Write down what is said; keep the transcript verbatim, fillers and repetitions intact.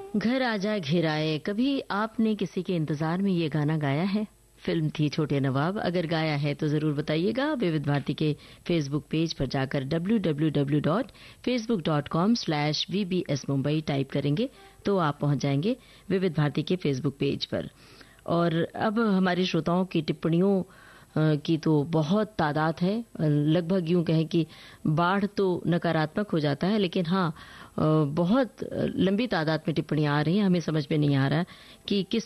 घर आजा घेराए, कभी आपने किसी के इंतजार में ये गाना गाया है? फिल्म थी छोटे नवाब। अगर गाया है तो जरूर बताइएगा। विविध भारती के फेसबुक पेज पर जाकर W W W dot Facebook dot com slash we B S Mumbai type करेंगे तो आप पहुंच जाएंगे विविध भारती के फेसबुक पेज पर। और अब हमारे श्रोताओं की टिप्पणियों की तो बहुत तादाद है। लगभग यूं कहें कि बाढ़ तो नकारात्मक हो जाता है, लेकिन हाँ बहुत लंबी तादाद में टिप्पणियां आ रही हैं। हमें समझ में नहीं आ रहा कि किस